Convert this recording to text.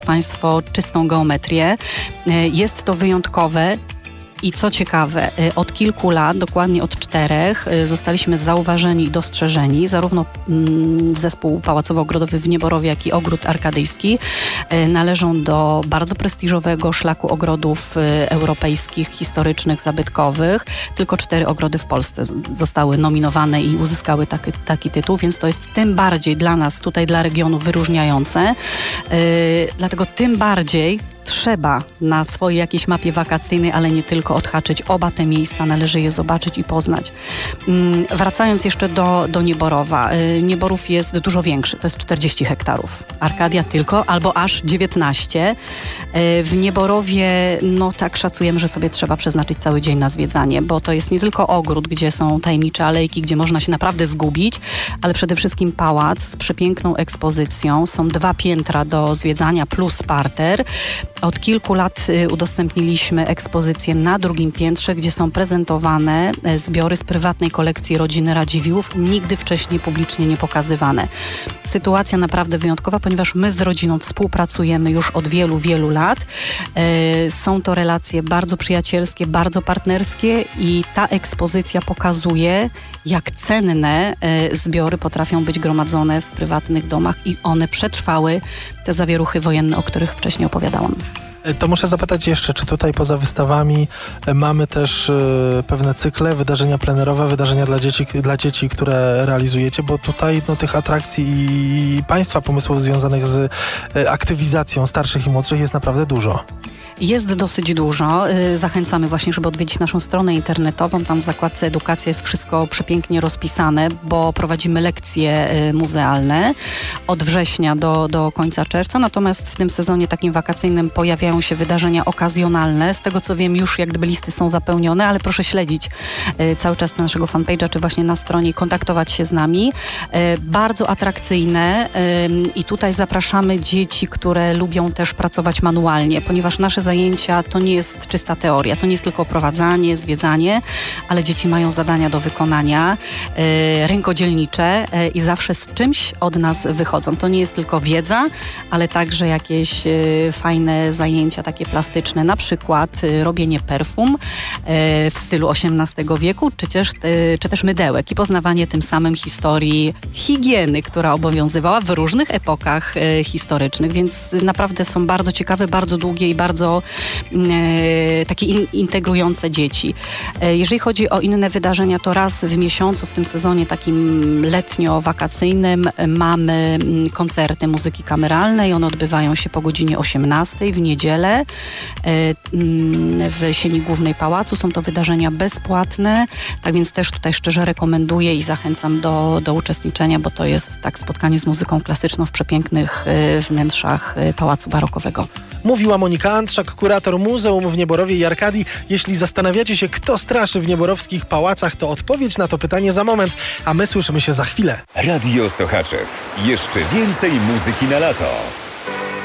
Państwo czystą geometrię. Jest to wyjątkowe. I co ciekawe, od kilku lat, dokładnie od 4, zostaliśmy zauważeni i dostrzeżeni, zarówno zespół Pałacowo-Ogrodowy w Nieborowie, jak i Ogród Arkadyjski należą do bardzo prestiżowego szlaku ogrodów europejskich, historycznych, zabytkowych. Tylko 4 ogrody w Polsce zostały nominowane i uzyskały taki tytuł, więc to jest tym bardziej dla nas, tutaj dla regionu wyróżniające. Dlatego tym bardziej trzeba na swojej jakiejś mapie wakacyjnej, ale nie tylko, odhaczyć oba te miejsca, należy je zobaczyć i poznać. Wracając jeszcze do Nieborowa. Nieborów jest dużo większy, to jest 40 hektarów. Arkadia tylko, albo aż 19. W Nieborowie, tak szacujemy, że sobie trzeba przeznaczyć cały dzień na zwiedzanie, bo to jest nie tylko ogród, gdzie są tajemnicze alejki, gdzie można się naprawdę zgubić, ale przede wszystkim pałac z przepiękną ekspozycją. Są 2 piętra do zwiedzania plus parter. Od kilku lat udostępniliśmy ekspozycję na 2. piętrze, gdzie są prezentowane zbiory z prywatnej kolekcji rodziny Radziwiłłów, nigdy wcześniej publicznie nie pokazywane. Sytuacja naprawdę wyjątkowa, ponieważ my z rodziną współpracujemy już od wielu, wielu lat. Są to relacje bardzo przyjacielskie, bardzo partnerskie i ta ekspozycja pokazuje, jak cenne zbiory potrafią być gromadzone w prywatnych domach i one przetrwały te zawieruchy wojenne, o których wcześniej opowiadałam. To muszę zapytać jeszcze, czy tutaj poza wystawami mamy też pewne cykle, wydarzenia plenerowe, wydarzenia dla dzieci, które realizujecie, bo tutaj tych atrakcji i państwa pomysłów związanych z aktywizacją starszych i młodszych jest naprawdę dużo. Jest dosyć dużo. Zachęcamy właśnie, żeby odwiedzić naszą stronę internetową. Tam w zakładce edukacja jest wszystko przepięknie rozpisane, bo prowadzimy lekcje muzealne od września do końca czerwca. Natomiast w tym sezonie takim wakacyjnym pojawiają się wydarzenia okazjonalne. Z tego co wiem, już jak gdyby listy są zapełnione, ale proszę śledzić cały czas naszego fanpage'a, czy właśnie na stronie i kontaktować się z nami. Bardzo atrakcyjne i tutaj zapraszamy dzieci, które lubią też pracować manualnie, ponieważ nasze zajęcia to nie jest czysta teoria, to nie jest tylko oprowadzanie, zwiedzanie, ale dzieci mają zadania do wykonania, rękodzielnicze i zawsze z czymś od nas wychodzą. To nie jest tylko wiedza, ale także jakieś fajne zajęcia takie plastyczne, na przykład robienie perfum w stylu XVIII wieku, czy też mydełek i poznawanie tym samym historii higieny, która obowiązywała w różnych epokach historycznych, więc naprawdę są bardzo ciekawe, bardzo długie i bardzo takie integrujące dzieci. Jeżeli chodzi o inne wydarzenia, to raz w miesiącu w tym sezonie takim letnio-wakacyjnym mamy koncerty muzyki kameralnej. One odbywają się po godzinie 18 w niedzielę w sieni głównej pałacu. Są to wydarzenia bezpłatne, tak więc też tutaj szczerze rekomenduję i zachęcam do uczestniczenia, bo to jest spotkanie z muzyką klasyczną w przepięknych wnętrzach Pałacu Barokowego. Mówiła Monika Antczak, kurator Muzeum w Nieborowie i Arkadii. Jeśli zastanawiacie się, kto straszy w nieborowskich pałacach, to odpowiedź na to pytanie za moment, a my słyszymy się za chwilę. Radio Sochaczew. Jeszcze więcej muzyki na lato.